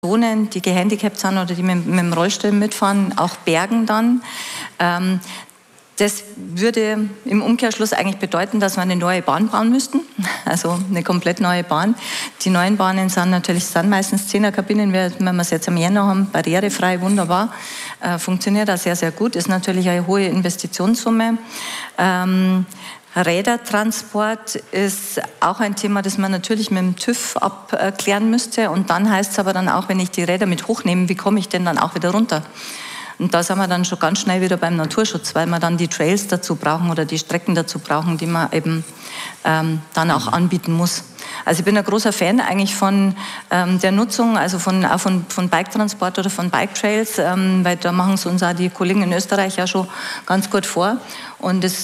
Personen, die gehandicapt sind oder die mit dem Rollstuhl mitfahren, auch bergen dann. Das würde im Umkehrschluss eigentlich bedeuten, dass wir eine neue Bahn bauen müssten, also eine komplett neue Bahn. Die neuen Bahnen sind meistens 10er-Kabinen, wenn wir es jetzt am Jänner haben, barrierefrei, wunderbar, funktioniert auch sehr, sehr gut, ist natürlich eine hohe Investitionssumme. Rädertransport ist auch ein Thema, das man natürlich mit dem TÜV abklären müsste. Und dann heißt es aber dann auch, wenn ich die Räder mit hochnehme, wie komme ich denn dann auch wieder runter? Und da sind wir dann schon ganz schnell wieder beim Naturschutz, weil wir dann die Trails dazu brauchen oder die Strecken dazu brauchen, die man eben dann auch anbieten muss. Also ich bin ein großer Fan eigentlich von der Nutzung, also von Bike-Transport oder von Bike-Trails, weil da machen es uns auch die Kollegen in Österreich ja schon ganz gut vor. Und es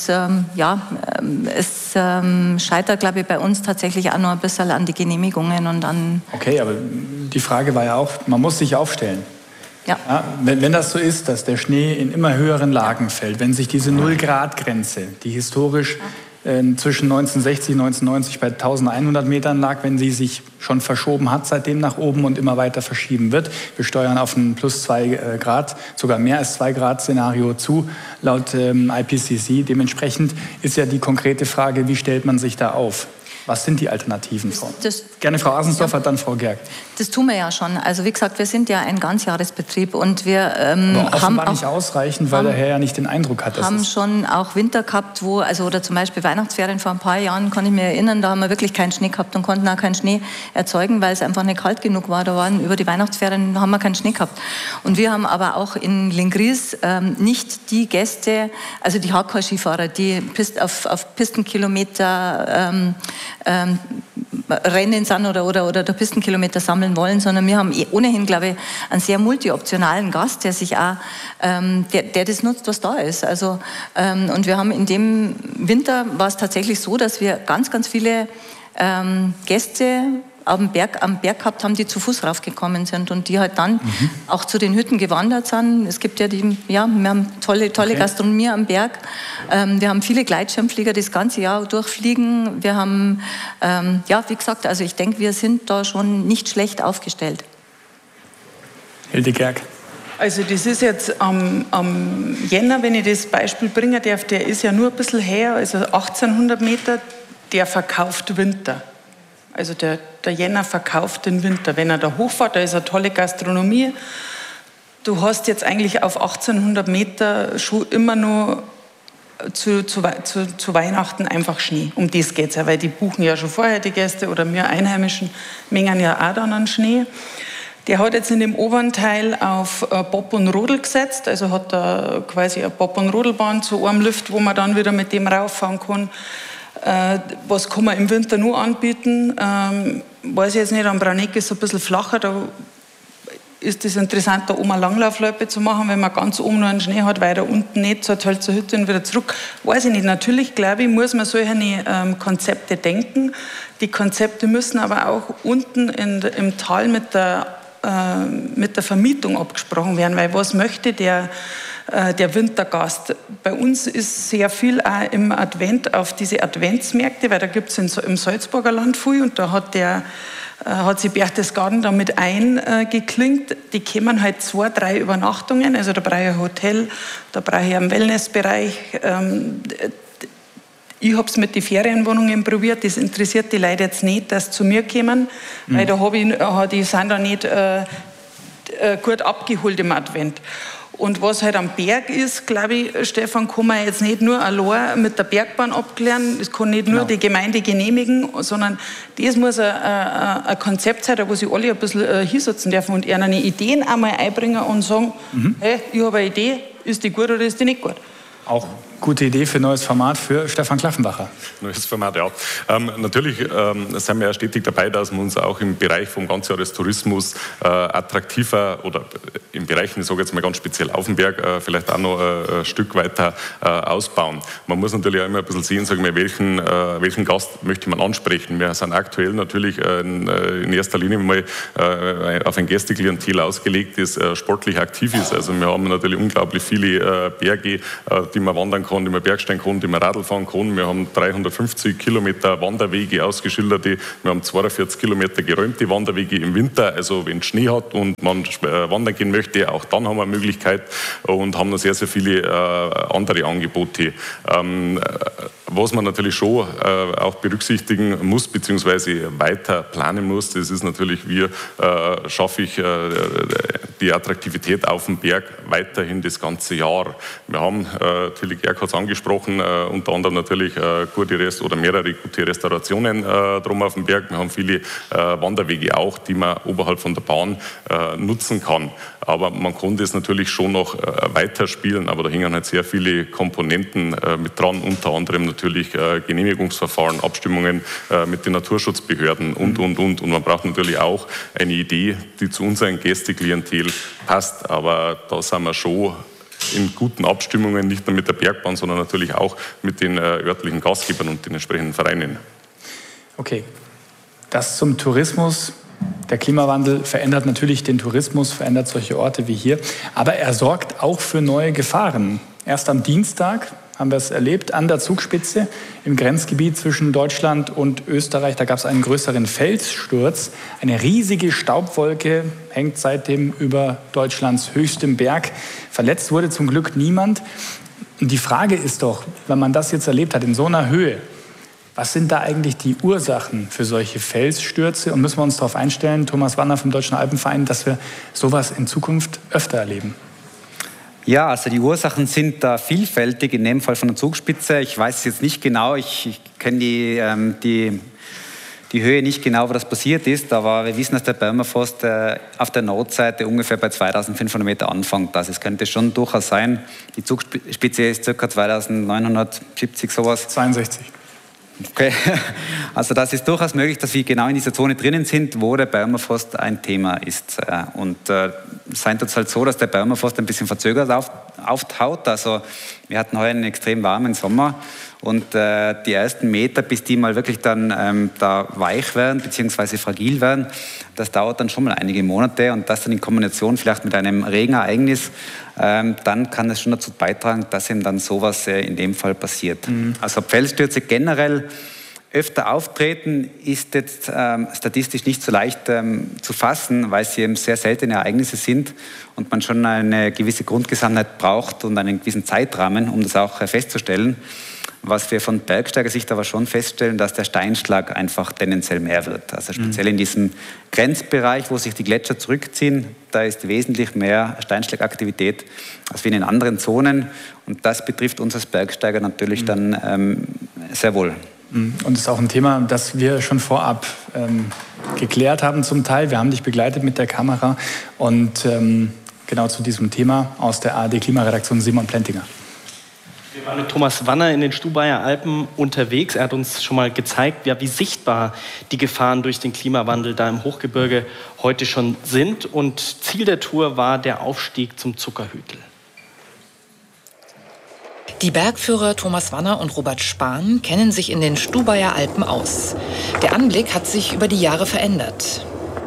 scheitert, glaube ich, bei uns tatsächlich auch noch ein bisschen an die Genehmigungen und an... Okay, aber die Frage war ja auch, man muss sich aufstellen. Ja. Ja, wenn das so ist, dass der Schnee in immer höheren Lagen fällt, wenn sich diese 0-Grad-Grenze, die historisch zwischen 1960 und 1990 bei 1100 Metern lag, wenn sie sich schon verschoben hat, seitdem nach oben und immer weiter verschieben wird. Wir steuern auf ein plus 2 Grad, sogar mehr als 2 Grad Szenario zu, laut IPCC. Dementsprechend ist ja die konkrete Frage, wie stellt man sich da auf? Was sind die Alternativen, Frau? Gerne Frau Asensdorfer, dann Frau Gerg. Das tun wir ja schon. Also wie gesagt, wir sind ja ein Ganzjahresbetrieb und wir haben auch nicht ausreichend, weil der Herr ja nicht den Eindruck hat, dass haben schon auch Winter gehabt, oder zum Beispiel Weihnachtsferien vor ein paar Jahren, kann ich mich erinnern, da haben wir wirklich keinen Schnee gehabt und konnten auch keinen Schnee erzeugen, weil es einfach nicht kalt genug war. Da waren über die Weihnachtsferien haben wir keinen Schnee gehabt. Und wir haben aber auch in Lingries nicht die Gäste, also die Hardcore-Skifahrer, die auf Pistenkilometer Rennen sind oder der Pistenkilometer sammeln wollen, sondern wir haben ohnehin, glaube ich, einen sehr multioptionalen Gast, der sich auch, der das nutzt, was da ist. Also, und wir haben in dem Winter war es tatsächlich so, dass wir ganz, ganz viele Gäste am Berg gehabt haben, die zu Fuß raufgekommen sind und die halt dann auch zu den Hütten gewandert sind. Es gibt ja wir haben tolle Gastronomie am Berg. Wir haben viele Gleitschirmflieger, die das ganze Jahr durchfliegen. Wir haben, wie gesagt, also ich denke, wir sind da schon nicht schlecht aufgestellt. Hilde Gerg. Also das ist jetzt am Jänner, wenn ich das Beispiel bringen darf, der ist ja nur ein bisschen her, also 1800 Meter, der verkauft Winter. Also der Jänner verkauft den Winter. Wenn er da hochfährt, da ist eine tolle Gastronomie. Du hast jetzt eigentlich auf 1800 Meter schon immer nur zu Weihnachten einfach Schnee. Um das geht es ja, weil die buchen ja schon vorher die Gäste oder wir Einheimischen mengen ja auch dann an Schnee. Der hat jetzt in dem oberen Teil auf Bob und Rodel gesetzt, also hat da quasi eine Bob- und Rodelbahn zu einem Lift, wo man dann wieder mit dem rauffahren kann. Was kann man im Winter nur anbieten? Weiß ich jetzt nicht, am Braneck ist es ein bisschen flacher, da ist es interessant, da oben eine Langlaufloipe zu machen, wenn man ganz oben noch einen Schnee hat, weiter unten nicht, so halt zur Hütte und wieder zurück. Weiß ich nicht, natürlich, glaube ich, muss man solche Konzepte denken. Die Konzepte müssen aber auch unten im Tal mit der Vermietung abgesprochen werden, weil was möchte der Wintergast. Bei uns ist sehr viel auch im Advent auf diese Adventsmärkte, weil da gibt es im Salzburger Land viel und da hat sich Berchtesgaden damit eingeklinkt. Die kommen halt 2, 3 Übernachtungen, also da brauche ich ein Hotel, da brauche ich einen Wellnessbereich. Ich habe es mit den Ferienwohnungen probiert, das interessiert die Leute jetzt nicht, dass sie zu mir kommen, weil die sind da nicht gut abgeholt im Advent. Und was halt am Berg ist, glaube ich, Stefan, kann man jetzt nicht nur allein mit der Bergbahn abklären, das kann nicht nur die Gemeinde genehmigen, sondern das muss ein Konzept sein, wo sich alle ein bisschen hinsetzen dürfen und ihnen Ideen einmal einbringen und sagen, hey, ich habe eine Idee, ist die gut oder ist die nicht gut? Auch gute Idee für ein neues Format für Stefan Klaffenbacher. Neues Format, ja. Natürlich sind wir ja stetig dabei, dass wir uns auch im Bereich vom Ganzjahrestourismus attraktiver oder in Bereichen, ich sage jetzt mal ganz speziell auf dem Berg, vielleicht auch noch ein Stück weiter ausbauen. Man muss natürlich auch immer ein bisschen sehen, sagen wir, welchen Gast möchte man ansprechen. Wir sind aktuell natürlich in erster Linie mal auf ein Gästeklientel ausgelegt, das sportlich aktiv ist. Also wir haben natürlich unglaublich viele Berge, die man wandern kann, die man bergsteigen kann, die man Radl fahren kann. Wir haben 350 Kilometer Wanderwege ausgeschilderte. Wir haben 42 Kilometer geräumte Wanderwege im Winter. Also wenn es Schnee hat und man wandern gehen möchte, auch dann haben wir eine Möglichkeit und haben noch sehr, sehr viele andere Angebote. Was man natürlich schon auch berücksichtigen muss, beziehungsweise weiter planen muss, das ist natürlich, wie schaffe ich die Attraktivität auf dem Berg weiterhin das ganze Jahr. Wir haben, natürlich, Jörg hat es angesprochen, unter anderem natürlich mehrere gute Restaurationen drum auf dem Berg. Wir haben viele Wanderwege auch, die man oberhalb von der Bahn nutzen kann. Aber man kann das natürlich schon noch weiterspielen, aber da hängen halt sehr viele Komponenten mit dran, unter anderem natürlich Genehmigungsverfahren, Abstimmungen mit den Naturschutzbehörden und. Und man braucht natürlich auch eine Idee, die zu unserem Gästeklientel passt. Aber da sind wir schon in guten Abstimmungen, nicht nur mit der Bergbahn, sondern natürlich auch mit den örtlichen Gastgebern und den entsprechenden Vereinen. Okay, das zum Tourismus. Der Klimawandel verändert natürlich den Tourismus, verändert solche Orte wie hier, aber er sorgt auch für neue Gefahren. Erst am Dienstag haben wir es erlebt, an der Zugspitze im Grenzgebiet zwischen Deutschland und Österreich. Da gab es einen größeren Felssturz. Eine riesige Staubwolke hängt seitdem über Deutschlands höchstem Berg. Verletzt wurde zum Glück niemand. Und die Frage ist doch, wenn man das jetzt erlebt hat in so einer Höhe, was sind da eigentlich die Ursachen für solche Felsstürze? Und müssen wir uns darauf einstellen, Thomas Wanner vom Deutschen Alpenverein, dass wir sowas in Zukunft öfter erleben? Ja, also die Ursachen sind da vielfältig, in dem Fall von der Zugspitze. Ich weiß es jetzt nicht genau, ich kenne die Höhe nicht genau, wo das passiert ist, aber wir wissen, dass der Permafrost auf der Nordseite ungefähr bei 2500 Meter anfängt. Also es könnte schon durchaus sein, die Zugspitze ist ca. 2970 sowas. 62. Okay, also das ist durchaus möglich, dass wir genau in dieser Zone drinnen sind, wo der Permafrost ein Thema ist. Und sein tut es halt so, dass der Permafrost ein bisschen verzögert auftaut. Also wir hatten heuer einen extrem warmen Sommer und die ersten Meter, bis die mal wirklich dann da weich werden bzw. fragil werden, das dauert dann schon mal einige Monate und das dann in Kombination vielleicht mit einem Regenereignis, dann kann es schon dazu beitragen, dass eben dann sowas in dem Fall passiert. Also Felsstürze generell öfter auftreten, ist jetzt statistisch nicht so leicht zu fassen, weil sie eben sehr seltene Ereignisse sind und man schon eine gewisse Grundgesamtheit braucht und einen gewissen Zeitrahmen, um das auch festzustellen. Was wir von Bergsteigersicht aber schon feststellen, dass der Steinschlag einfach tendenziell mehr wird. Also speziell in diesem Grenzbereich, wo sich die Gletscher zurückziehen, da ist wesentlich mehr Steinschlagaktivität als in den anderen Zonen. Und das betrifft uns als Bergsteiger natürlich dann sehr wohl. Und das ist auch ein Thema, das wir schon vorab geklärt haben zum Teil. Wir haben dich begleitet mit der Kamera. Und genau zu diesem Thema aus der ARD-Klimaredaktion Simon Plentinger. Wir waren mit Thomas Wanner in den Stubaier Alpen unterwegs. Er hat uns schon mal gezeigt, wie sichtbar die Gefahren durch den Klimawandel da im Hochgebirge heute schon sind. Und Ziel der Tour war der Aufstieg zum Zuckerhütel. Die Bergführer Thomas Wanner und Robert Spahn kennen sich in den Stubaier Alpen aus. Der Anblick hat sich über die Jahre verändert.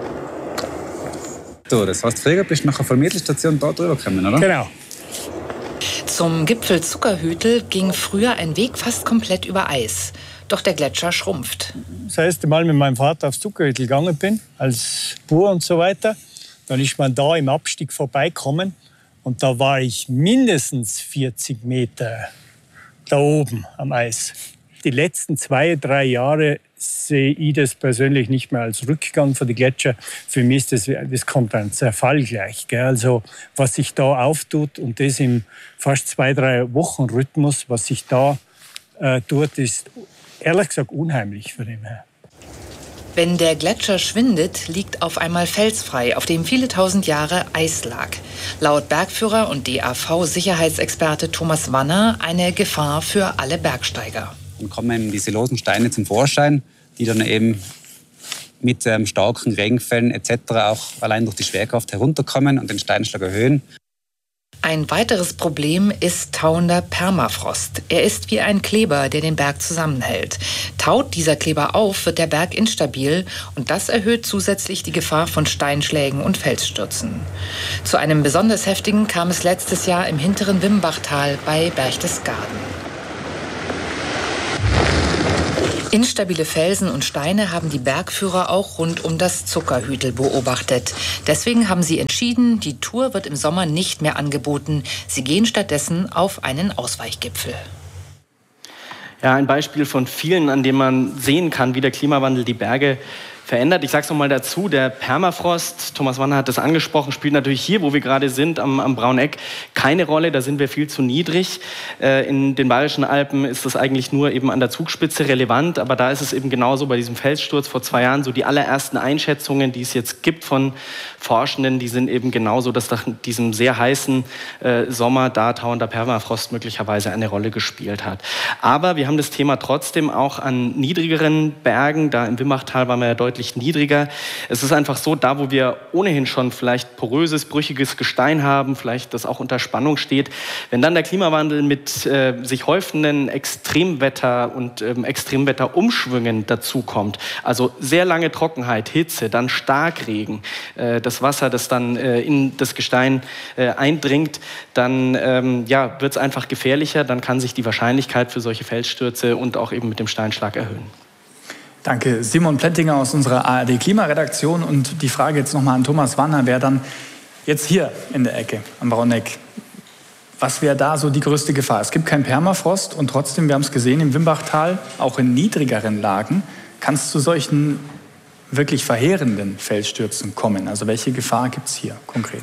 So, das heißt, früher bist du nach der Vermittelstation da drüber gekommen, oder? Genau. Zum Gipfel Zuckerhütel ging früher ein Weg fast komplett über Eis. Doch der Gletscher schrumpft. Das erste Mal mit meinem Vater aufs Zuckerhütel gegangen bin, als Bauer und so weiter, dann ist man da im Abstieg vorbeigekommen. Und da war ich mindestens 40 Meter da oben am Eis. Die letzten 2-3 Jahre sehe ich das persönlich nicht mehr als Rückgang von den Gletscher. Für mich ist das kommt ein Zerfall gleich. Gell? Also was sich da auftut und das im fast 2-3 Wochen Rhythmus, was sich da tut, ist ehrlich gesagt unheimlich für ihn. Wenn der Gletscher schwindet, liegt auf einmal felsfrei, auf dem viele tausend Jahre Eis lag. Laut Bergführer und DAV-Sicherheitsexperte Thomas Wanner eine Gefahr für alle Bergsteiger. Dann kommen diese losen Steine zum Vorschein, die dann eben mit starken Regenfällen etc. auch allein durch die Schwerkraft herunterkommen und den Steinschlag erhöhen. Ein weiteres Problem ist tauender Permafrost. Er ist wie ein Kleber, der den Berg zusammenhält. Taut dieser Kleber auf, wird der Berg instabil und das erhöht zusätzlich die Gefahr von Steinschlägen und Felsstürzen. Zu einem besonders heftigen kam es letztes Jahr im hinteren Wimbachtal bei Berchtesgaden. Instabile Felsen und Steine haben die Bergführer auch rund um das Zuckerhütel beobachtet. Deswegen haben sie entschieden, die Tour wird im Sommer nicht mehr angeboten. Sie gehen stattdessen auf einen Ausweichgipfel. Ja, ein Beispiel von vielen, an dem man sehen kann, wie der Klimawandel die Berge verändert. Ich sage es nochmal dazu, der Permafrost, Thomas Wanner hat das angesprochen, spielt natürlich hier, wo wir gerade sind, am Brauneck, keine Rolle. Da sind wir viel zu niedrig. In den Bayerischen Alpen ist das eigentlich nur eben an der Zugspitze relevant. Aber da ist es eben genauso bei diesem Felssturz vor 2 Jahren. So die allerersten Einschätzungen, die es jetzt gibt von Forschenden, die sind eben genauso, dass nach diesem sehr heißen Sommer da tauender Permafrost möglicherweise eine Rolle gespielt hat. Aber wir haben das Thema trotzdem auch an niedrigeren Bergen. Da im Wimbachtal waren wir ja deutlich niedriger. Es ist einfach so, da wo wir ohnehin schon vielleicht poröses, brüchiges Gestein haben, vielleicht das auch unter Spannung steht, wenn dann der Klimawandel mit sich häufenden Extremwetter und Extremwetterumschwüngen dazukommt, also sehr lange Trockenheit, Hitze, dann Starkregen, das Wasser, das dann in das Gestein eindringt, dann wird es einfach gefährlicher, dann kann sich die Wahrscheinlichkeit für solche Felsstürze und auch eben mit dem Steinschlag erhöhen. Danke. Simon Plättinger aus unserer ARD-Klimaredaktion. Und die Frage jetzt nochmal an Thomas Wanner, wäre dann jetzt hier in der Ecke am Brauneck. Was wäre da so die größte Gefahr? Es gibt keinen Permafrost und trotzdem, wir haben es gesehen, im Wimbachtal, auch in niedrigeren Lagen, kann es zu solchen wirklich verheerenden Felsstürzen kommen. Also welche Gefahr gibt es hier konkret?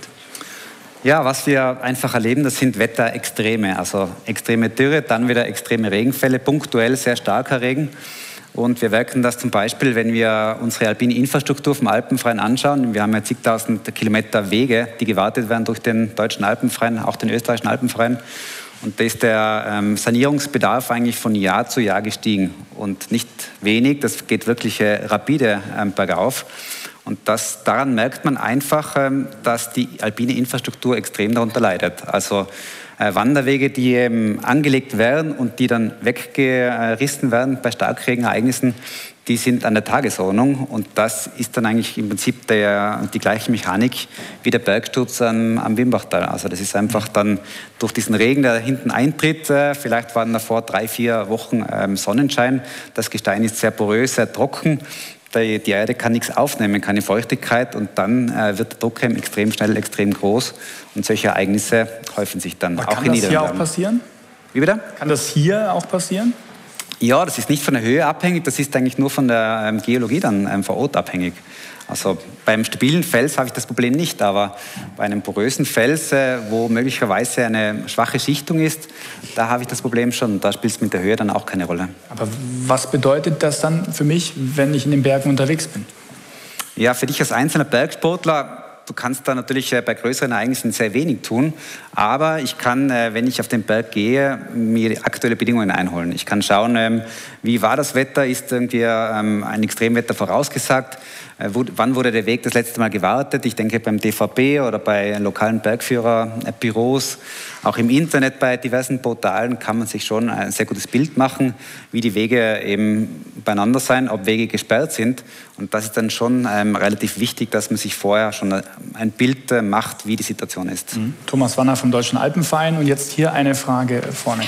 Ja, was wir einfach erleben, das sind Wetterextreme. Also extreme Dürre, dann wieder extreme Regenfälle, punktuell sehr starker Regen. Und wir merken das zum Beispiel, wenn wir unsere alpine Infrastruktur vom Alpenverein anschauen. Wir haben ja zigtausend Kilometer Wege, die gewartet werden durch den deutschen Alpenverein, auch den österreichischen Alpenverein. Und da ist der Sanierungsbedarf eigentlich von Jahr zu Jahr gestiegen. Und nicht wenig, das geht wirklich rapide bergauf. Und daran merkt man einfach, dass die alpine Infrastruktur extrem darunter leidet. Also Wanderwege, die angelegt werden und die dann weggerissen werden bei Starkregenereignissen, die sind an der Tagesordnung. Und das ist dann eigentlich im Prinzip die gleiche Mechanik wie der Bergsturz am Wimbachtal. Also das ist einfach dann durch diesen Regen, der hinten eintritt, vielleicht waren davor 3-4 Wochen Sonnenschein, das Gestein ist sehr porös, sehr trocken. Die Erde kann nichts aufnehmen, keine Feuchtigkeit und dann wird der Druck extrem schnell, extrem groß und solche Ereignisse häufen sich dann auch in Niederlanden. Kann das hier auch passieren? Wie bitte? Kann das hier auch passieren? Ja, das ist nicht von der Höhe abhängig, das ist eigentlich nur von der Geologie dann vor Ort abhängig. Also beim stabilen Fels habe ich das Problem nicht, aber bei einem porösen Fels, wo möglicherweise eine schwache Schichtung ist, da habe ich das Problem schon. Da spielt es mit der Höhe dann auch keine Rolle. Aber was bedeutet das dann für mich, wenn ich in den Bergen unterwegs bin? Ja, für dich als einzelner Bergsportler, du kannst da natürlich bei größeren Ereignissen sehr wenig tun, aber ich kann, wenn ich auf den Berg gehe, mir aktuelle Bedingungen einholen. Ich kann schauen, wie war das Wetter, ist irgendwie ein Extremwetter vorausgesagt, wann wurde der Weg das letzte Mal gewartet. Ich denke beim DVB oder bei lokalen Bergführerbüros, auch im Internet bei diversen Portalen kann man sich schon ein sehr gutes Bild machen, wie die Wege eben beieinander sein, ob Wege gesperrt sind. Und das ist dann schon relativ wichtig, dass man sich vorher schon ein Bild macht, wie die Situation ist. Thomas Wanner vom Deutschen Alpenverein und jetzt hier eine Frage vorne.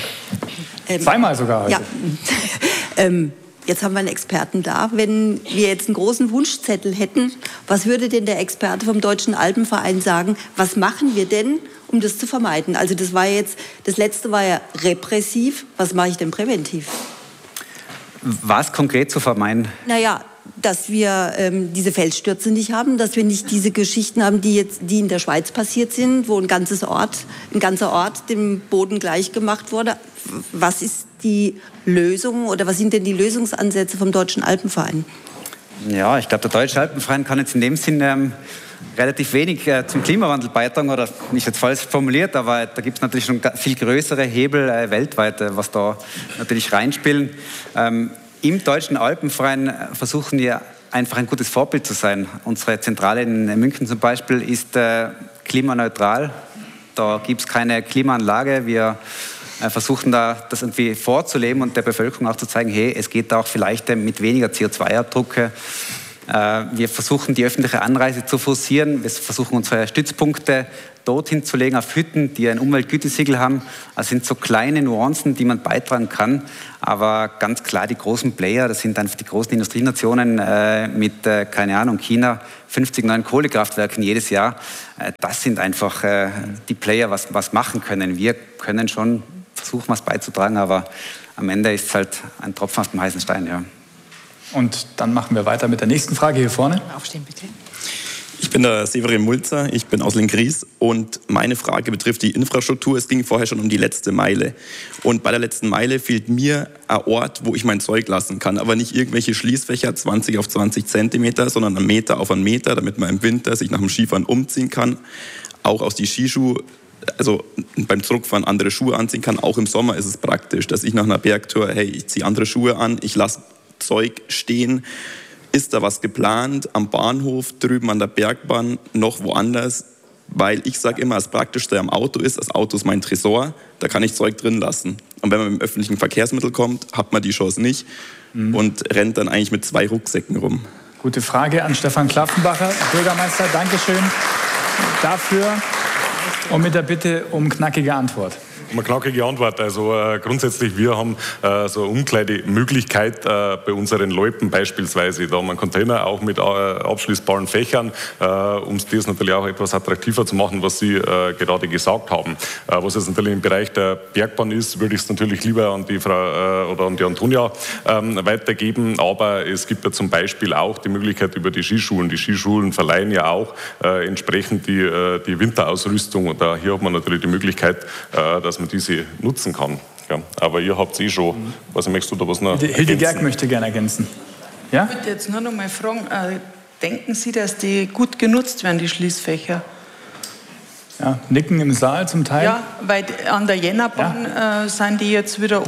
Zweimal sogar heute. Ja. Jetzt haben wir einen Experten da. Wenn wir jetzt einen großen Wunschzettel hätten, was würde denn der Experte vom Deutschen Alpenverein sagen? Was machen wir denn, um das zu vermeiden? Also das letzte war ja repressiv. Was mache ich denn präventiv? Was konkret zu vermeiden? Naja, dass wir diese Felsstürze nicht haben, dass wir nicht diese Geschichten haben, die in der Schweiz passiert sind, wo ein ganzer Ort dem Boden gleich gemacht wurde. Was ist die Lösung oder was sind denn die Lösungsansätze vom Deutschen Alpenverein? Ja, ich glaube, der Deutsche Alpenverein kann jetzt in dem Sinne relativ wenig zum Klimawandel beitragen, oder nicht jetzt falsch formuliert, aber da gibt es natürlich schon viel größere Hebel weltweit, was da natürlich reinspielen. Im Deutschen Alpenverein versuchen wir einfach ein gutes Vorbild zu sein. Unsere Zentrale in München zum Beispiel ist klimaneutral Da gibt es keine Klimaanlage. Wir versuchen da das irgendwie vorzuleben und der Bevölkerung auch zu zeigen, hey, es geht auch vielleicht mit weniger CO2-Abdrucke. Wir versuchen, die öffentliche Anreise zu forcieren. Wir versuchen, unsere Stützpunkte dorthin zu legen, auf Hütten, die ein Umweltgütesiegel haben. Das sind so kleine Nuancen, die man beitragen kann. Aber ganz klar, die großen Player, das sind einfach die großen Industrienationen mit, keine Ahnung, China, 50 neuen Kohlekraftwerken jedes Jahr. Das sind einfach die Player, was machen können. Wir können schon versuchen, was beizutragen, aber am Ende ist es halt ein Tropfen auf dem heißen Stein, ja. Und dann machen wir weiter mit der nächsten Frage hier vorne. Aufstehen, bitte. Ich bin der Severin Mulzer, ich bin aus Lenggries und meine Frage betrifft die Infrastruktur. Es ging vorher schon um die letzte Meile. Und bei der letzten Meile fehlt mir ein Ort, wo ich mein Zeug lassen kann. Aber nicht irgendwelche Schließfächer, 20 auf 20 Zentimeter, sondern 1 Meter auf 1 Meter, damit man im Winter sich nach dem Skifahren umziehen kann. Auch aus die Skischuhe, also beim Zurückfahren andere Schuhe anziehen kann. Auch im Sommer ist es praktisch, dass ich nach einer Bergtour, hey, ich ziehe andere Schuhe an, ich lasse Zeug stehen. Ist da was geplant am Bahnhof, drüben an der Bergbahn, noch woanders? Weil ich sage immer, das Praktischste am Auto ist, das Auto ist mein Tresor, da kann ich Zeug drin lassen. Und wenn man mit dem öffentlichen Verkehrsmittel kommt, hat man die Chance nicht und rennt dann eigentlich mit 2 Rucksäcken rum. Gute Frage an Stefan Klaffenbacher, Bürgermeister. Dankeschön dafür und mit der Bitte um knackige Antwort. Eine knackige Antwort. Also grundsätzlich, wir haben so eine Umkleidemöglichkeit bei unseren Loipen beispielsweise. Da haben wir einen Container auch mit abschließbaren Fächern, um das natürlich auch etwas attraktiver zu machen, was Sie gerade gesagt haben. Was jetzt natürlich im Bereich der Bergbahn ist, würde ich es natürlich lieber an die Frau oder an die Antonia weitergeben. Aber es gibt ja zum Beispiel auch die Möglichkeit über die Skischulen. Die Skischulen verleihen ja auch entsprechend die Winterausrüstung. Und hier hat man natürlich die Möglichkeit, dass man diese nutzen kann. Ja, aber ihr habt es eh schon. Was möchtest du da was noch Hilde Gerg möchte gerne ergänzen. Ja? Ich würde jetzt nur noch mal fragen, denken Sie, dass die gut genutzt werden, die Schließfächer? Ja, nicken im Saal zum Teil. Ja, weil an der Jännerbahn sind die jetzt wieder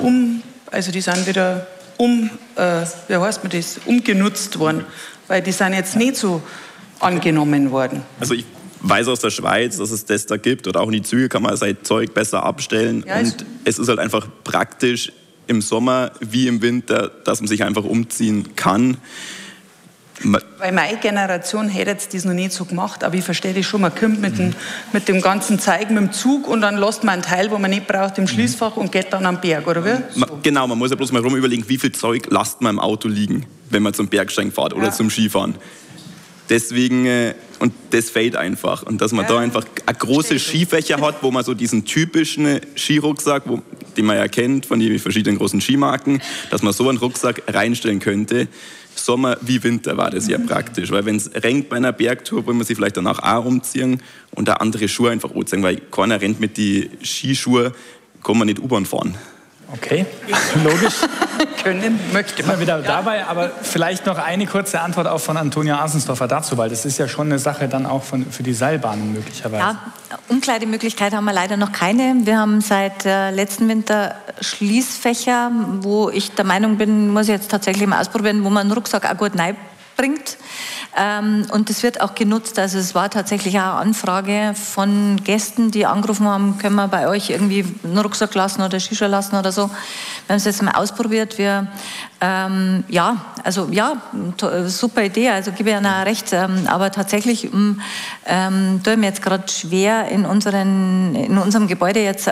umgenutzt worden, weil die sind jetzt nicht so angenommen worden. Also ich weiß aus der Schweiz, dass es das da gibt oder auch in die Züge kann man sein Zeug besser abstellen und es ist halt einfach praktisch im Sommer wie im Winter, dass man sich einfach umziehen kann. Weil meine Generation hätte jetzt das noch nicht so gemacht, aber ich verstehe das schon, man kommt mit dem ganzen Zeug mit dem Zug und dann lässt man einen Teil, wo man nicht braucht, im Schließfach und geht dann am Berg, oder wie? So. Genau, man muss ja bloß mal überlegen, wie viel Zeug lasst man im Auto liegen, wenn man zum Bergsteigen fährt oder zum Skifahren. Deswegen, und das fehlt einfach. Und dass man da einfach eine große Skifächer hat, wo man so diesen typischen Skirucksack, den man ja kennt von den verschiedenen großen Skimarken, dass man so einen Rucksack reinstellen könnte. Sommer wie Winter war das ja praktisch. Weil wenn es regnet bei einer Bergtour, wollen wir sie vielleicht danach auch umziehen und da andere Schuhe einfach anziehen. Weil keiner rennt mit den Skischuhen, kann man nicht U-Bahn fahren. Okay, logisch. Können, möchte man. Wieder dabei, aber vielleicht noch eine kurze Antwort auch von Antonia Asensdorfer dazu, weil das ist ja schon eine Sache dann auch für die Seilbahnen möglicherweise. Ja, Umkleidemöglichkeit haben wir leider noch keine. Wir haben seit letzten Winter Schließfächer, wo ich der Meinung bin, muss ich jetzt tatsächlich mal ausprobieren, wo man einen Rucksack auch gut reinbringt. Und das wird auch genutzt. Also es war tatsächlich auch eine Anfrage von Gästen, die angerufen haben, können wir bei euch irgendwie einen Rucksack lassen oder Skischuhe lassen oder so. Wir haben es jetzt mal ausprobiert. Super Idee, also gebe ich Ihnen auch recht. Aber tatsächlich tue ich mir jetzt gerade schwer in unserem Gebäude jetzt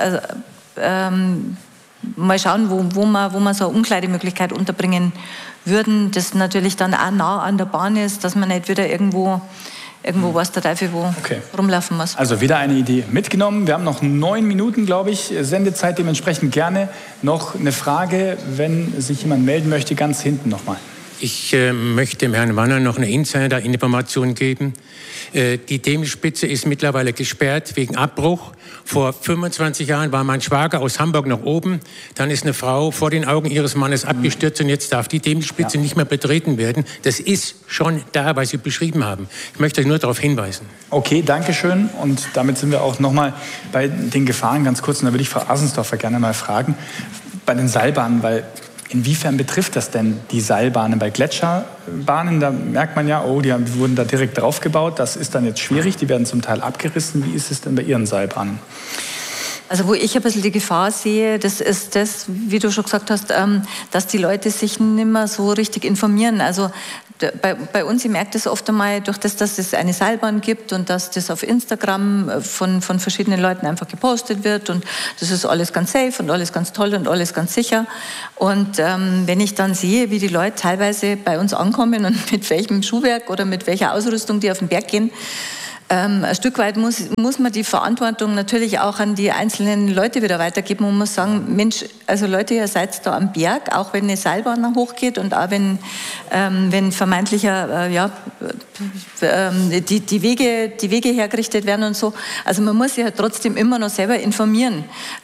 mal schauen, wo man so eine Umkleidemöglichkeit unterbringen würden, das natürlich dann auch nah an der Bahn ist, dass man nicht wieder irgendwo was der Teufel rumlaufen muss. Also wieder eine Idee mitgenommen. Wir haben noch 9 Minuten, glaube ich, Sendezeit, dementsprechend gerne noch eine Frage, wenn sich jemand melden möchte, ganz hinten nochmal. Ich möchte dem Herrn Wanner noch eine Insider-Information geben. Die Demmelspitze ist mittlerweile gesperrt wegen Abbruch. Vor 25 Jahren war mein Schwager aus Hamburg noch oben. Dann ist eine Frau vor den Augen ihres Mannes abgestürzt und jetzt darf die Demmelspitze nicht mehr betreten werden. Das ist schon da, was Sie beschrieben haben. Ich möchte euch nur darauf hinweisen. Okay, danke schön. Und damit sind wir auch nochmal bei den Gefahren ganz kurz. Und da würde ich Frau Asensdorfer gerne mal fragen, bei den Seilbahnen, weil Inwiefern betrifft das denn die Seilbahnen? Bei Gletscherbahnen, da merkt man ja, oh, die wurden da direkt drauf gebaut. Das ist dann jetzt schwierig, die werden zum Teil abgerissen. Wie ist es denn bei Ihren Seilbahnen? Also wo ich ein bisschen die Gefahr sehe, das ist das, wie du schon gesagt hast, dass die Leute sich nicht mehr so richtig informieren. Also bei uns, ich merke das oft einmal durch das, dass es eine Seilbahn gibt und dass das auf Instagram von verschiedenen Leuten einfach gepostet wird und das ist alles ganz safe und alles ganz toll und alles ganz sicher. Und wenn ich dann sehe, wie die Leute teilweise bei uns ankommen und mit welchem Schuhwerk oder mit welcher Ausrüstung die auf den Berg gehen, ein Stück weit muss man die Verantwortung natürlich auch an die einzelnen Leute wieder weitergeben und muss sagen, Mensch, also Leute, ihr seid da am Berg, auch wenn eine Seilbahn hochgeht und auch wenn vermeintlicher, die Wege hergerichtet werden und so. Also man muss sich halt trotzdem immer noch selber informieren.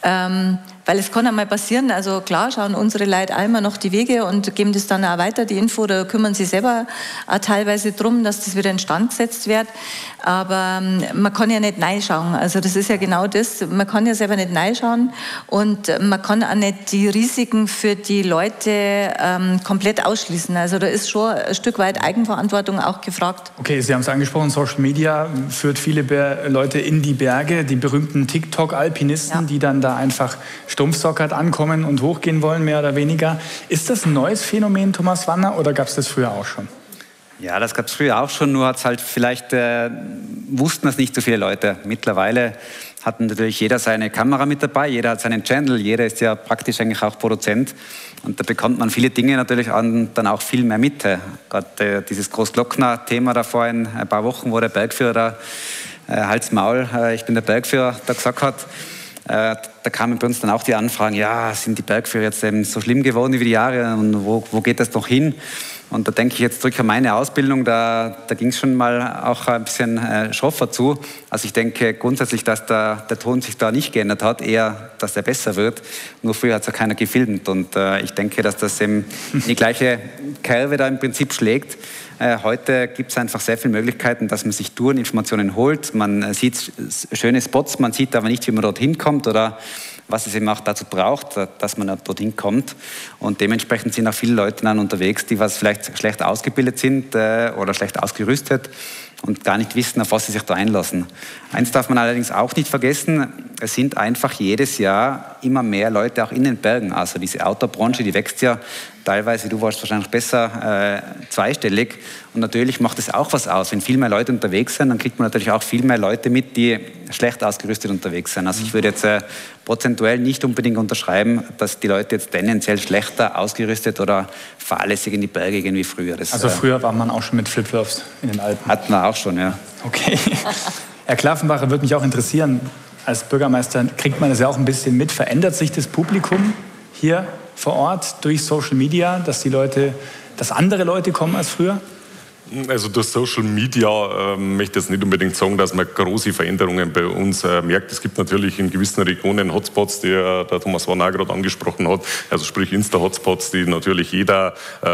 Weil es kann einmal passieren, also klar schauen unsere Leute einmal noch die Wege und geben das dann auch weiter, die Info, da kümmern sie selber auch teilweise drum, dass das wieder instand gesetzt wird. Aber man kann ja nicht reinschauen, also das ist ja genau das, man kann ja selber nicht reinschauen und man kann auch nicht die Risiken für die Leute komplett ausschließen. Also da ist schon ein Stück weit Eigenverantwortung auch gefragt. Okay, Sie haben es angesprochen, Social Media führt viele Leute in die Berge, die berühmten TikTok-Alpinisten, die dann da einfach stumpfsockert ankommen und hochgehen wollen, mehr oder weniger. Ist das ein neues Phänomen, Thomas Wanner, oder gab es das früher auch schon? Ja, das gab es früher auch schon, nur hat's halt vielleicht wussten das nicht so viele Leute. Mittlerweile hat natürlich jeder seine Kamera mit dabei, jeder hat seinen Channel, jeder ist ja praktisch eigentlich auch Produzent. Und da bekommt man viele Dinge natürlich dann auch viel mehr mit. Gerade dieses Großglockner-Thema da vor ein paar Wochen, wo der Bergführer da Hals, Maul, ich bin der Bergführer, da gesagt hat, da kamen bei uns dann auch die Anfragen, ja, sind die Bergführer jetzt eben so schlimm geworden über die Jahre und wo geht das noch hin? Und da denke ich jetzt zurück an meine Ausbildung, da ging es schon mal auch ein bisschen schroffer zu. Also ich denke grundsätzlich, dass der Ton sich da nicht geändert hat, eher, dass er besser wird. Nur früher hat es ja keiner gefilmt und ich denke, dass das eben die gleiche Kerbe da im Prinzip schlägt. Heute gibt es einfach sehr viele Möglichkeiten, dass man sich Toureninformationen holt. Man sieht schöne Spots, man sieht aber nicht, wie man dorthin kommt oder was es eben auch dazu braucht, dass man dorthin kommt. Und dementsprechend sind auch viele Leute dann unterwegs, die was vielleicht schlecht ausgebildet sind oder schlecht ausgerüstet und gar nicht wissen, auf was sie sich da einlassen. Eins darf man allerdings auch nicht vergessen, es sind einfach jedes Jahr immer mehr Leute auch in den Bergen. Also diese Outdoor-Branche, die wächst ja teilweise, du warst wahrscheinlich besser, zweistellig. Und natürlich macht es auch was aus. Wenn viel mehr Leute unterwegs sind, dann kriegt man natürlich auch viel mehr Leute mit, die schlecht ausgerüstet unterwegs sind. Also ich würde jetzt prozentuell nicht unbedingt unterschreiben, dass die Leute jetzt tendenziell schlechter ausgerüstet oder fahrlässig in die Berge gehen wie früher. Also früher war man auch schon mit Flipflops in den Alpen? Hatten wir auch schon, ja. Okay. Herr Klaffenbacher, würde mich auch interessieren, als Bürgermeister kriegt man das ja auch ein bisschen mit. Verändert sich das Publikum hier vor Ort durch Social Media, dass andere Leute kommen als früher? Also durch Social Media möchte ich jetzt nicht unbedingt sagen, dass man große Veränderungen bei uns merkt. Es gibt natürlich in gewissen Regionen Hotspots, die der Thomas Wanner gerade angesprochen hat, also sprich Insta-Hotspots, die natürlich jeder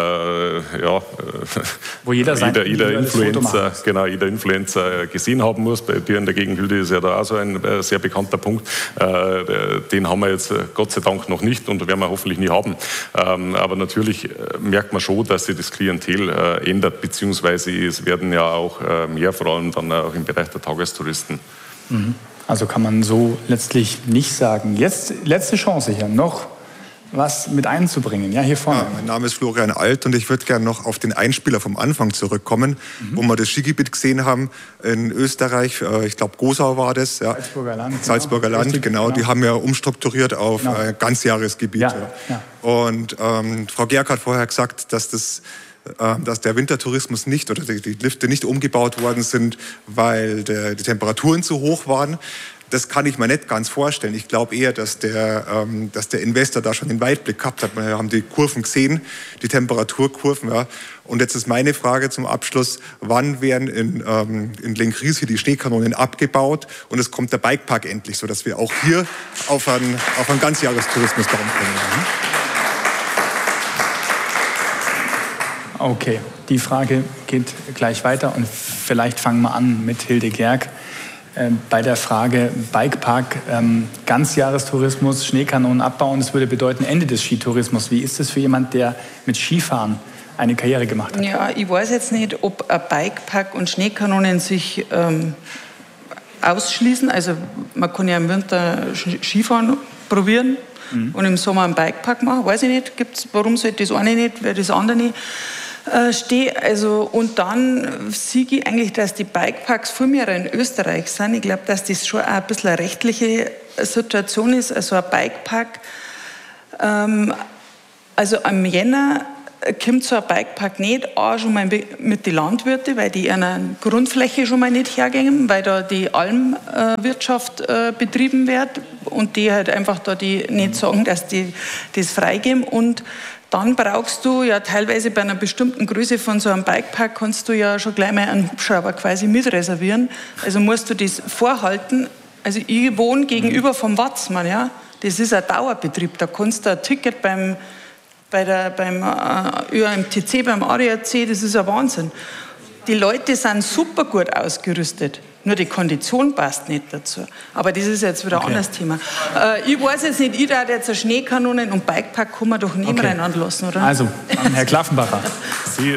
Influencer gesehen haben muss. Bei dir in der Gegend, Hilde, ist ja da auch so ein sehr bekannter Punkt. Den haben wir jetzt Gott sei Dank noch nicht und werden wir hoffentlich nie haben. Aber natürlich merkt man schon, dass sich das Klientel ändert, beziehungsweise es werden ja auch mehr, vor allem dann auch im Bereich der Tagestouristen. Also kann man so letztlich nicht sagen. Jetzt letzte Chance hier, noch was mit einzubringen. Ja, hier vorne. Ja, mein Name ist Florian Alt und ich würde gerne noch auf den Einspieler vom Anfang zurückkommen, wo wir das Skigebiet gesehen haben in Österreich. Ich glaube, Gosau war das. Ja. Salzburger Land, genau. Die haben ja umstrukturiert auf Ganzjahresgebiet. Ja. Und Frau Gerck hat vorher gesagt, dass der Wintertourismus nicht oder die Lifte nicht umgebaut worden sind, weil die Temperaturen zu hoch waren. Das kann ich mir nicht ganz vorstellen. Ich glaube eher, dass der Investor da schon den Weitblick gehabt hat. Wir haben die Kurven gesehen, die Temperaturkurven. Ja. Und jetzt ist meine Frage zum Abschluss, wann werden in Lenkries hier die Schneekanonen abgebaut und es kommt der Bikepark endlich, sodass wir auch hier auf einen Ganzjahrestourismus kommen können. Okay, die Frage geht gleich weiter und vielleicht fangen wir an mit Hilde Gerck. bei der Frage Bikepark, Ganzjahrestourismus, Schneekanonen abbauen. Das würde bedeuten Ende des Skitourismus. Wie ist das für jemand, der mit Skifahren eine Karriere gemacht hat? Ja, ich weiß jetzt nicht, ob ein Bikepark und Schneekanonen sich ausschließen. Also man kann ja im Winter Skifahren probieren und im Sommer einen Bikepark machen. Weiß ich nicht, warum sollte das eine nicht, weil das andere nicht steht. Also, und dann sehe ich eigentlich, dass die Bikeparks viel mehr in Österreich sind. Ich glaube, dass das schon auch ein bisschen eine rechtliche Situation ist. Also ein Bikepark, also am Jänner kommt so ein Bikepark nicht auch schon mal mit den Landwirten, weil die einer Grundfläche schon mal nicht hergehen, weil da die Almwirtschaft betrieben wird und die halt einfach da die nicht sagen, dass die das freigeben. Und dann brauchst du ja teilweise bei einer bestimmten Größe von so einem Bikepark kannst du ja schon gleich mal einen Hubschrauber quasi mitreservieren. Also musst du das vorhalten. Also ich wohne gegenüber vom Watzmann, ja. Das ist ein Dauerbetrieb. Da kannst du ein Ticket beim ÖAMTC, beim ADAC, das ist ein Wahnsinn. Die Leute sind super gut ausgerüstet. Nur die Kondition passt nicht dazu. Aber das ist jetzt wieder ein anderes Thema. Ich weiß jetzt nicht, ich darf jetzt eine Schneekanonen und Bikepark kann man doch nebeneinander lassen, oder? Also, Herr Klaffenbacher. Sie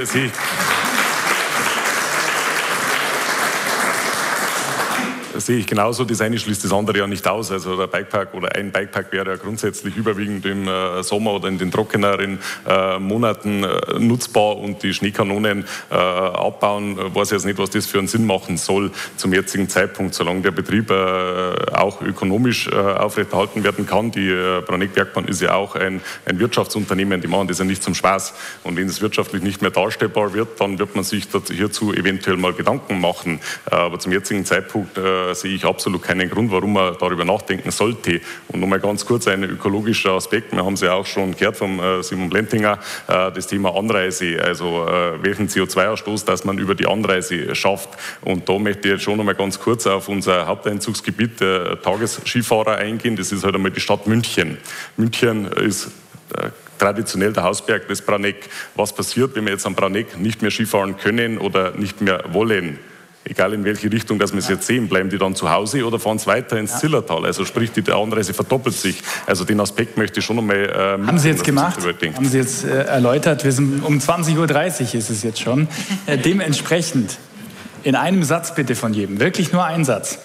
sehe ich genauso. Das eine schließt das andere ja nicht aus. Also der Bikepark oder ein Bikepark wäre ja grundsätzlich überwiegend im Sommer oder in den trockeneren Monaten nutzbar und die Schneekanonen abbauen, weiß ich jetzt nicht, was das für einen Sinn machen soll zum jetzigen Zeitpunkt, solange der Betrieb auch ökonomisch aufrechterhalten werden kann. Die Braunegg-Bergbahn ist ja auch ein Wirtschaftsunternehmen, die machen das ja nicht zum Spaß. Und wenn es wirtschaftlich nicht mehr darstellbar wird, dann wird man sich hierzu eventuell mal Gedanken machen. Aber zum jetzigen Zeitpunkt sehe ich absolut keinen Grund, warum man darüber nachdenken sollte. Und nochmal ganz kurz ein ökologischer Aspekt. Wir haben es ja auch schon gehört vom Simon Blentinger, das Thema Anreise, also welchen CO2-Ausstoß, dass man über die Anreise schafft. Und da möchte ich jetzt schon nochmal ganz kurz auf unser Haupteinzugsgebiet der Tagesskifahrer eingehen. Das ist halt einmal die Stadt München. München ist traditionell der Hausberg des Braunegg. Was passiert, wenn wir jetzt am Braunegg nicht mehr Skifahren können oder nicht mehr wollen? Egal in welche Richtung, dass wir es jetzt sehen, bleiben die dann zu Hause oder fahren es weiter ins Zillertal? Also sprich, die Anreise verdoppelt sich. Also den Aspekt möchte ich schon nochmal haben Sie jetzt gemacht? Haben Sie jetzt erläutert? Wir sind um 20:30 Uhr ist es jetzt schon. Dementsprechend, in einem Satz bitte von jedem, wirklich nur ein Satz.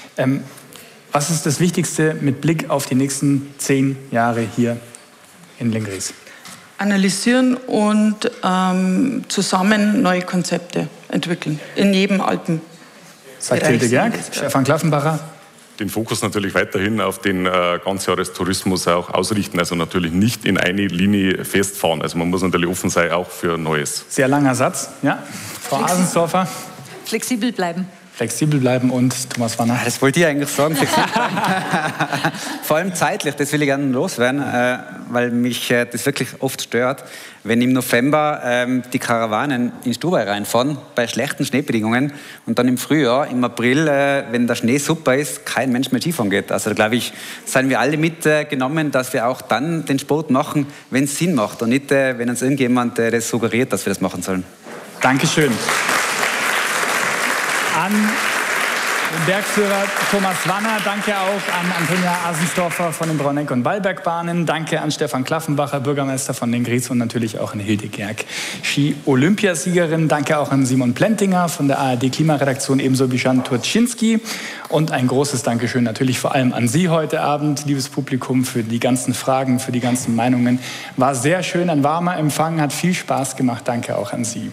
Was ist das Wichtigste mit Blick auf die nächsten 10 Jahre hier in Lenggries? Analysieren und zusammen neue Konzepte entwickeln, in jedem Alpen. Sagt Hilde Gerg, Stefan Klaffenbacher. Den Fokus natürlich weiterhin auf den Ganzjahrestourismus auch ausrichten, also natürlich nicht in eine Linie festfahren. Also man muss natürlich offen sein, auch für Neues. Sehr langer Satz, ja. Frau Asensdorfer. Flexibel bleiben. Flexibel bleiben und Thomas Wanner. Das wollte ich eigentlich sagen, flexibel bleiben. Vor allem zeitlich, das will ich gerne loswerden, weil mich das wirklich oft stört, wenn im November die Karawanen in Stubai reinfahren, bei schlechten Schneebedingungen und dann im Frühjahr, im April, wenn der Schnee super ist, kein Mensch mehr Skifahren geht. Also da glaube ich, seien wir alle mitgenommen, dass wir auch dann den Sport machen, wenn es Sinn macht und nicht, wenn uns irgendjemand das suggeriert, dass wir das machen sollen. Dankeschön. An den Bergführer Thomas Wanner, danke auch an Antonia Asensdorfer von den Braunegg- und Wallbergbahnen, danke an Stefan Klaffenbacher, Bürgermeister von Lenggries und natürlich auch an Hilde Gerg, Ski-Olympiasiegerin, danke auch an Simon Plentinger von der ARD-Klimaredaktion, ebenso wie Jan Turczynski und ein großes Dankeschön natürlich vor allem an Sie heute Abend, liebes Publikum, für die ganzen Fragen, für die ganzen Meinungen. War sehr schön, ein warmer Empfang, hat viel Spaß gemacht, danke auch an Sie.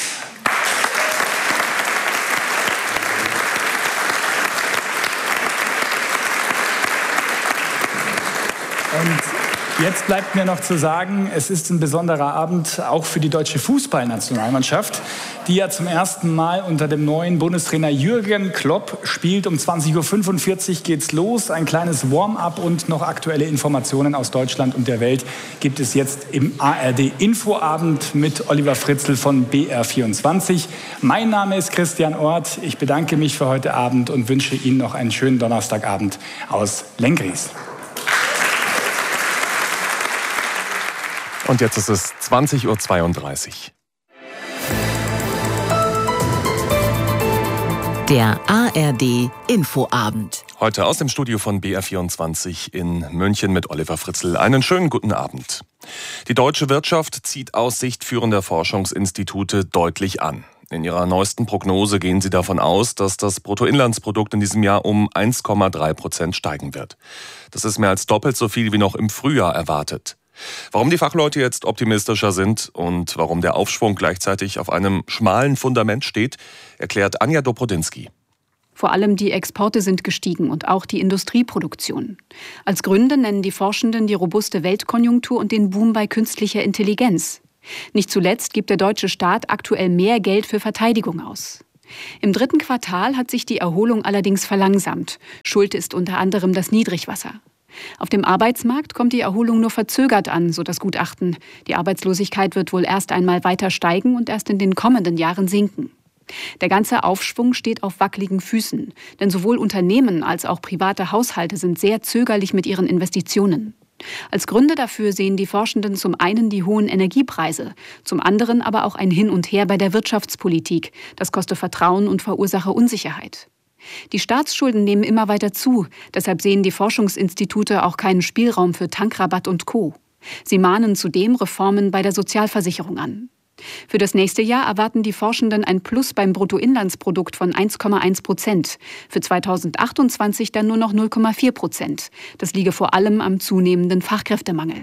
Und jetzt bleibt mir noch zu sagen, es ist ein besonderer Abend auch für die deutsche Fußballnationalmannschaft, die ja zum ersten Mal unter dem neuen Bundestrainer Jürgen Klopp spielt. Um 20:45 Uhr geht's los. Ein kleines Warm-up und noch aktuelle Informationen aus Deutschland und der Welt gibt es jetzt im ARD-Infoabend mit Oliver Fritzl von BR24. Mein Name ist Christian Orth. Ich bedanke mich für heute Abend und wünsche Ihnen noch einen schönen Donnerstagabend aus Lenggries. Und jetzt ist es 20:32 Uhr. Der ARD Infoabend. Heute aus dem Studio von BR24 in München mit Oliver Fritzl. Einen schönen guten Abend. Die deutsche Wirtschaft zieht aus Sicht führender Forschungsinstitute deutlich an. In ihrer neuesten Prognose gehen sie davon aus, dass das Bruttoinlandsprodukt in diesem Jahr um 1,3% steigen wird. Das ist mehr als doppelt so viel wie noch im Frühjahr erwartet. Warum die Fachleute jetzt optimistischer sind und warum der Aufschwung gleichzeitig auf einem schmalen Fundament steht, erklärt Anja Dobrodinsky. Vor allem die Exporte sind gestiegen und auch die Industrieproduktion. Als Gründe nennen die Forschenden die robuste Weltkonjunktur und den Boom bei künstlicher Intelligenz. Nicht zuletzt gibt der deutsche Staat aktuell mehr Geld für Verteidigung aus. Im 3. Quartal hat sich die Erholung allerdings verlangsamt. Schuld ist unter anderem das Niedrigwasser. Auf dem Arbeitsmarkt kommt die Erholung nur verzögert an, so das Gutachten. Die Arbeitslosigkeit wird wohl erst einmal weiter steigen und erst in den kommenden Jahren sinken. Der ganze Aufschwung steht auf wackeligen Füßen, denn sowohl Unternehmen als auch private Haushalte sind sehr zögerlich mit ihren Investitionen. Als Gründe dafür sehen die Forschenden zum einen die hohen Energiepreise, zum anderen aber auch ein Hin und Her bei der Wirtschaftspolitik. Das koste Vertrauen und verursache Unsicherheit. Die Staatsschulden nehmen immer weiter zu, deshalb sehen die Forschungsinstitute auch keinen Spielraum für Tankrabatt und Co. Sie mahnen zudem Reformen bei der Sozialversicherung an. Für das nächste Jahr erwarten die Forschenden ein Plus beim Bruttoinlandsprodukt von 1,1%. Für 2028 dann nur noch 0,4%. Das liege vor allem am zunehmenden Fachkräftemangel.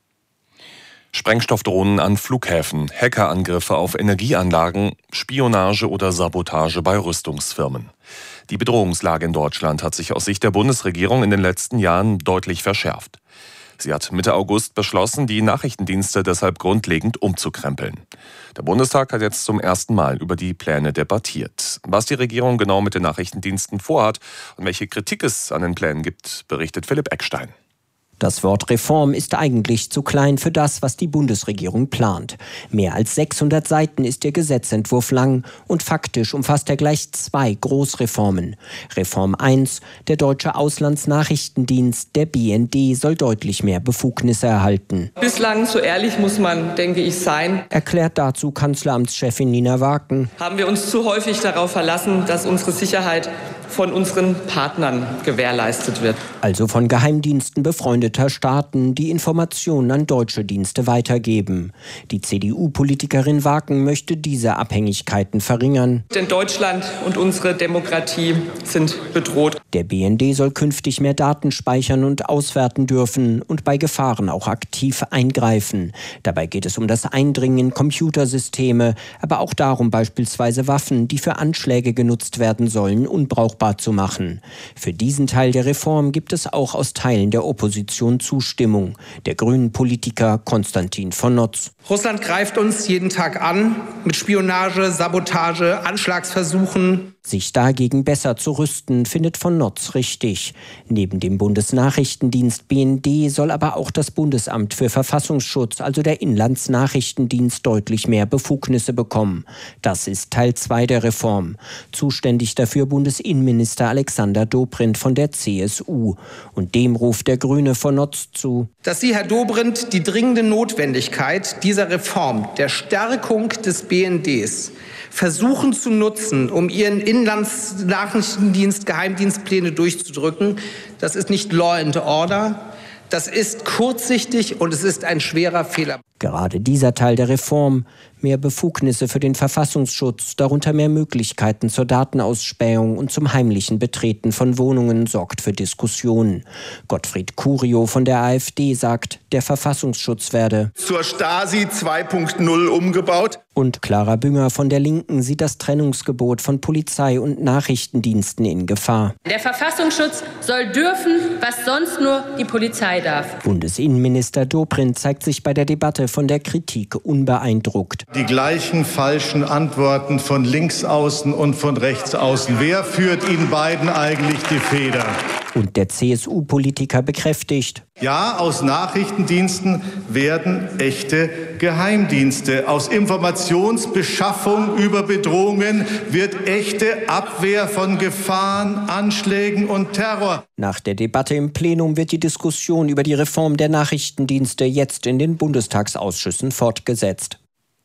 Sprengstoffdrohnen an Flughäfen, Hackerangriffe auf Energieanlagen, Spionage oder Sabotage bei Rüstungsfirmen. Die Bedrohungslage in Deutschland hat sich aus Sicht der Bundesregierung in den letzten Jahren deutlich verschärft. Sie hat Mitte August beschlossen, die Nachrichtendienste deshalb grundlegend umzukrempeln. Der Bundestag hat jetzt zum ersten Mal über die Pläne debattiert. Was die Regierung genau mit den Nachrichtendiensten vorhat und welche Kritik es an den Plänen gibt, berichtet Philipp Eckstein. Das Wort Reform ist eigentlich zu klein für das, was die Bundesregierung plant. Mehr als 600 Seiten ist der Gesetzentwurf lang und faktisch umfasst er gleich 2 Großreformen. Reform 1, der Deutsche Auslandsnachrichtendienst, der BND, soll deutlich mehr Befugnisse erhalten. Bislang, so ehrlich muss man, denke ich, sein, erklärt dazu Kanzleramtschefin Nina Waken. Haben wir uns zu häufig darauf verlassen, dass unsere Sicherheit von unseren Partnern gewährleistet wird. Also von Geheimdiensten befreundeter Staaten, die Informationen an deutsche Dienste weitergeben. Die CDU-Politikerin Waken möchte diese Abhängigkeiten verringern. Denn Deutschland und unsere Demokratie sind bedroht. Der BND soll künftig mehr Daten speichern und auswerten dürfen und bei Gefahren auch aktiv eingreifen. Dabei geht es um das Eindringen in Computersysteme, aber auch darum, beispielsweise Waffen, die für Anschläge genutzt werden sollen, unbrauchbar zu machen. Für diesen Teil der Reform gibt es auch aus Teilen der Opposition Zustimmung. Der grünen Politiker Konstantin von Notz. Russland greift uns jeden Tag an mit Spionage, Sabotage, Anschlagsversuchen. Sich dagegen besser zu rüsten, findet von Notz richtig. Neben dem Bundesnachrichtendienst BND soll aber auch das Bundesamt für Verfassungsschutz, also der Inlandsnachrichtendienst, deutlich mehr Befugnisse bekommen. Das ist Teil 2 der Reform. Zuständig dafür Bundesinnenminister Alexander Dobrindt von der CSU. Und dem ruft der Grüne von Notz zu: Dass Sie, Herr Dobrindt, die dringende Notwendigkeit dieser Reform, der Stärkung des BNDs, versuchen zu nutzen, um ihren Inlandsnachrichtendienst, Geheimdienstpläne durchzudrücken, das ist nicht Law and Order, das ist kurzsichtig und es ist ein schwerer Fehler. Gerade dieser Teil der Reform, mehr Befugnisse für den Verfassungsschutz, darunter mehr Möglichkeiten zur Datenausspähung und zum heimlichen Betreten von Wohnungen, sorgt für Diskussionen. Gottfried Curio von der AfD sagt, der Verfassungsschutz werde zur Stasi 2.0 umgebaut. Und Clara Bünger von der Linken sieht das Trennungsgebot von Polizei und Nachrichtendiensten in Gefahr. Der Verfassungsschutz soll dürfen, was sonst nur die Polizei darf. Bundesinnenminister Dobrindt zeigt sich bei der Debatte von der Kritik unbeeindruckt. Die gleichen falschen Antworten von links außen und von rechts außen. Wer führt Ihnen beiden eigentlich die Feder? Und der CSU-Politiker bekräftigt: Ja, aus Nachrichtendiensten werden echte Geheimdienste. Aus Informationsbeschaffung über Bedrohungen wird echte Abwehr von Gefahren, Anschlägen und Terror. Nach der Debatte im Plenum wird die Diskussion über die Reform der Nachrichtendienste jetzt in den Bundestagsausschüssen fortgesetzt.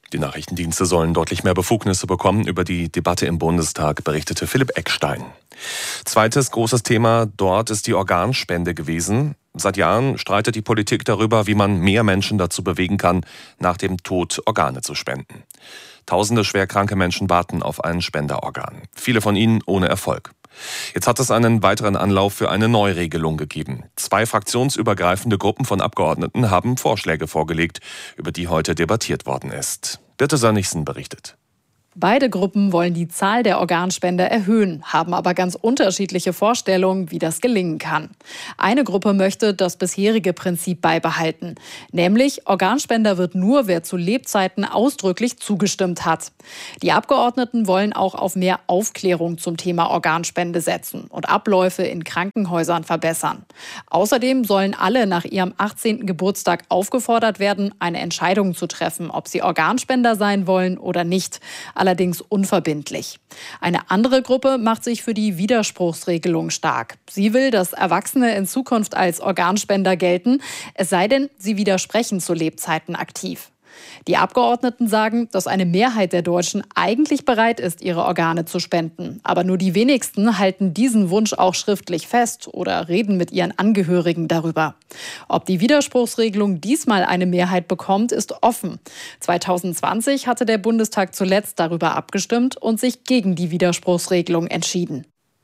Die Nachrichtendienste sollen deutlich mehr Befugnisse bekommen. Über die Debatte im Bundestag berichtete Philipp Eckstein. Zweites großes Thema dort ist die Organspende gewesen. Seit Jahren streitet die Politik darüber, wie man mehr Menschen dazu bewegen kann, nach dem Tod Organe zu spenden. Tausende schwerkranke Menschen warten auf ein Spenderorgan. Viele von ihnen ohne Erfolg. Jetzt hat es einen weiteren Anlauf für eine Neuregelung gegeben. 2 fraktionsübergreifende Gruppen von Abgeordneten haben Vorschläge vorgelegt, über die heute debattiert worden ist. Birte Sönnigsen berichtet. Beide Gruppen wollen die Zahl der Organspender erhöhen, haben aber ganz unterschiedliche Vorstellungen, wie das gelingen kann. Eine Gruppe möchte das bisherige Prinzip beibehalten, nämlich Organspender wird nur, wer zu Lebzeiten ausdrücklich zugestimmt hat. Die Abgeordneten wollen auch auf mehr Aufklärung zum Thema Organspende setzen und Abläufe in Krankenhäusern verbessern. Außerdem sollen alle nach ihrem 18. Geburtstag aufgefordert werden, eine Entscheidung zu treffen, ob sie Organspender sein wollen oder nicht. Allerdings unverbindlich. Eine andere Gruppe macht sich für die Widerspruchsregelung stark. Sie will, dass Erwachsene in Zukunft als Organspender gelten, es sei denn, sie widersprechen zu Lebzeiten aktiv. Die Abgeordneten sagen, dass eine Mehrheit der Deutschen eigentlich bereit ist, ihre Organe zu spenden. Aber nur die wenigsten halten diesen Wunsch auch schriftlich fest oder reden mit ihren Angehörigen darüber. Ob die Widerspruchsregelung diesmal eine Mehrheit bekommt, ist offen. 2020 hatte der Bundestag zuletzt darüber abgestimmt und sich gegen die Widerspruchsregelung entschieden.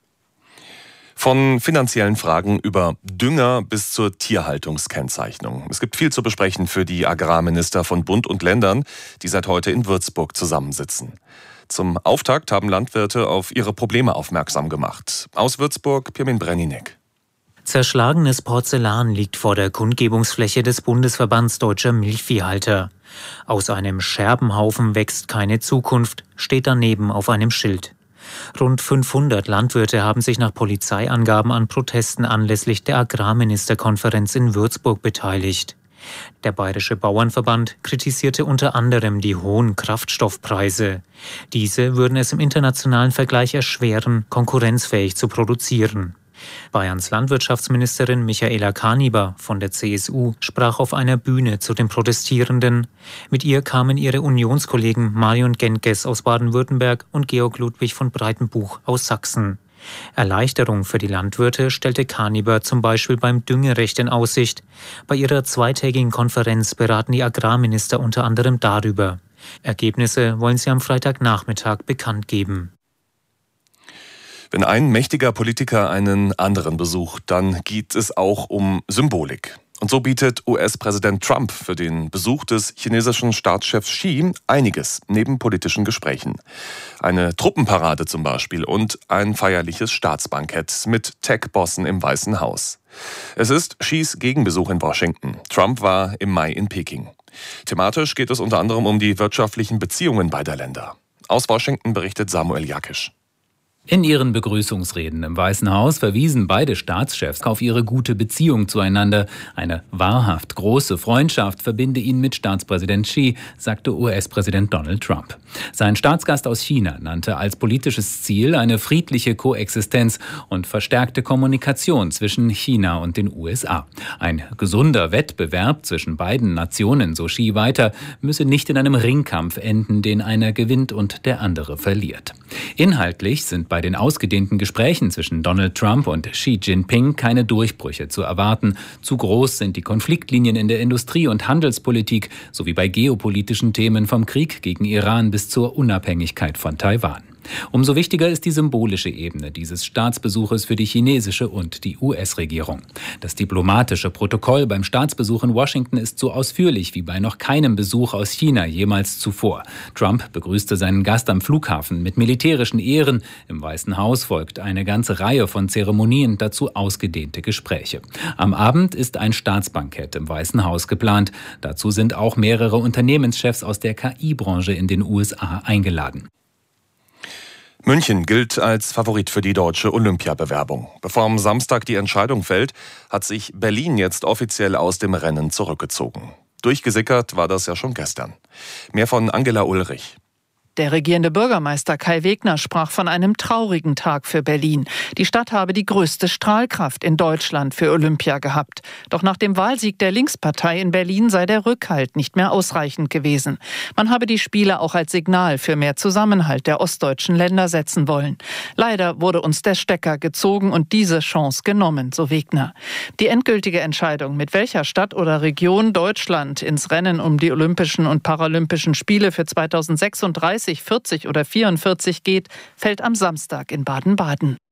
Von finanziellen Fragen über Dünger bis zur Tierhaltungskennzeichnung. Es gibt viel zu besprechen für die Agrarminister von Bund und Ländern, die seit heute in Würzburg zusammensitzen. Zum Auftakt haben Landwirte auf ihre Probleme aufmerksam gemacht. Aus Würzburg, Pirmin Brenninek. Zerschlagenes Porzellan liegt vor der Kundgebungsfläche des Bundesverbands Deutscher Milchviehhalter. Aus einem Scherbenhaufen wächst keine Zukunft, steht daneben auf einem Schild. Rund 500 Landwirte haben sich nach Polizeiangaben an Protesten anlässlich der Agrarministerkonferenz in Würzburg beteiligt. Der Bayerische Bauernverband kritisierte unter anderem die hohen Kraftstoffpreise. Diese würden es im internationalen Vergleich erschweren, konkurrenzfähig zu produzieren. Bayerns Landwirtschaftsministerin Michaela Kaniber von der CSU sprach auf einer Bühne zu den Protestierenden. Mit ihr kamen ihre Unionskollegen Marion Genkes aus Baden-Württemberg und Georg Ludwig von Breitenbuch aus Sachsen. Erleichterung für die Landwirte stellte Kaniber zum Beispiel beim Düngerecht in Aussicht. Bei ihrer zweitägigen Konferenz beraten die Agrarminister unter anderem darüber. Ergebnisse wollen sie am Freitagnachmittag bekannt geben. Wenn ein mächtiger Politiker einen anderen besucht, dann geht es auch um Symbolik. Und so bietet US-Präsident Trump für den Besuch des chinesischen Staatschefs Xi einiges neben politischen Gesprächen. Eine Truppenparade zum Beispiel und ein feierliches Staatsbankett mit Tech-Bossen im Weißen Haus. Es ist Xis Gegenbesuch in Washington. Trump war im Mai in Peking. Thematisch geht es unter anderem um die wirtschaftlichen Beziehungen beider Länder. Aus Washington berichtet Samuel Jakisch. In ihren Begrüßungsreden im Weißen Haus verwiesen beide Staatschefs auf ihre gute Beziehung zueinander. Eine wahrhaft große Freundschaft verbinde ihn mit Staatspräsident Xi, sagte US-Präsident Donald Trump. Sein Staatsgast aus China nannte als politisches Ziel eine friedliche Koexistenz und verstärkte Kommunikation zwischen China und den USA. Ein gesunder Wettbewerb zwischen beiden Nationen, so Xi weiter, müsse nicht in einem Ringkampf enden, den einer gewinnt und der andere verliert. Inhaltlich sind bei den ausgedehnten Gesprächen zwischen Donald Trump und Xi Jinping keine Durchbrüche zu erwarten. Zu groß sind die Konfliktlinien in der Industrie- und Handelspolitik sowie bei geopolitischen Themen vom Krieg gegen Iran bis zur Unabhängigkeit von Taiwan. Umso wichtiger ist die symbolische Ebene dieses Staatsbesuches für die chinesische und die US-Regierung. Das diplomatische Protokoll beim Staatsbesuch in Washington ist so ausführlich wie bei noch keinem Besuch aus China jemals zuvor. Trump begrüßte seinen Gast am Flughafen mit militärischen Ehren. Im Weißen Haus folgt eine ganze Reihe von Zeremonien, dazu ausgedehnte Gespräche. Am Abend ist ein Staatsbankett im Weißen Haus geplant. Dazu sind auch mehrere Unternehmenschefs aus der KI-Branche in den USA eingeladen. München gilt als Favorit für die deutsche Olympiabewerbung. Bevor am Samstag die Entscheidung fällt, hat sich Berlin jetzt offiziell aus dem Rennen zurückgezogen. Durchgesickert war das ja schon gestern. Mehr von Angela Ulrich. Der regierende Bürgermeister Kai Wegner sprach von einem traurigen Tag für Berlin. Die Stadt habe die größte Strahlkraft in Deutschland für Olympia gehabt. Doch nach dem Wahlsieg der Linkspartei in Berlin sei der Rückhalt nicht mehr ausreichend gewesen. Man habe die Spiele auch als Signal für mehr Zusammenhalt der ostdeutschen Länder setzen wollen. Leider wurde uns der Stecker gezogen und diese Chance genommen, so Wegner. Die endgültige Entscheidung, mit welcher Stadt oder Region Deutschland ins Rennen um die Olympischen und Paralympischen Spiele für 2036, 40 oder 44 geht, fällt am Samstag in Baden-Baden.